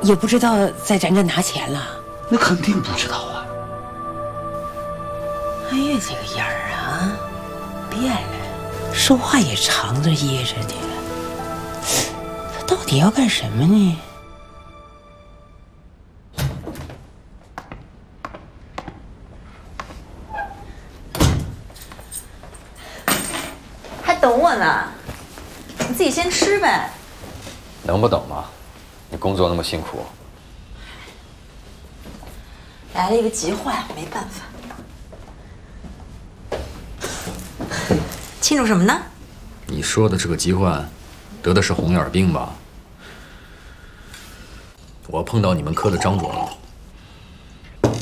也不知道在咱这拿钱了。 那肯定不知道啊。 哎呀，这个样儿啊，变了，说话也藏着掖着的。他到底要干什么呢？ 还等我呢？你自己先吃呗。 能不等吗？你工作那么辛苦。 来了一个急患，没办法。庆祝什么呢？ 你说的这个疾患，得的是红眼病吧？我碰到你们科的张主任了。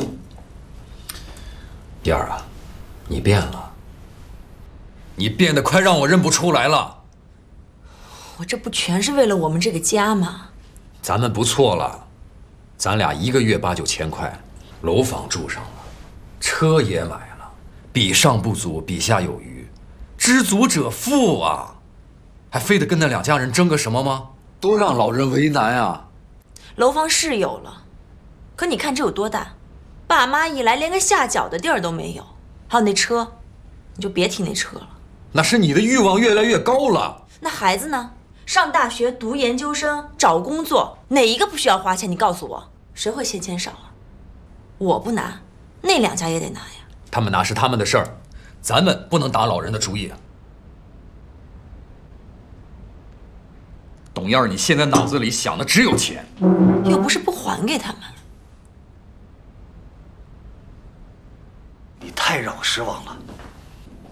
燕儿啊，你变了，你变得快让我认不出来了。 我这不全是为了我们这个家吗？ 咱们不错了，咱俩1个月8、9千块，楼房住上了，车也买了，比上不足，比下有余，知足者富啊！还非得跟那2家人争个什么吗？多让老人为难啊！ 楼房是有了，可你看这有多大？爸妈一来连个下脚的地儿都没有。还有那车，你就别提那车了。 那是你的欲望越来越高了。 那孩子呢？上大学、读研究生、找工作，哪一个不需要花钱？你告诉我，谁会嫌钱少啊？我不拿，那2家也得拿呀。 他们拿是他们的事儿，咱们不能打老人的主意。董燕儿，你现在脑子里想的只有钱， 又不是不还给他们。 你太让我失望了。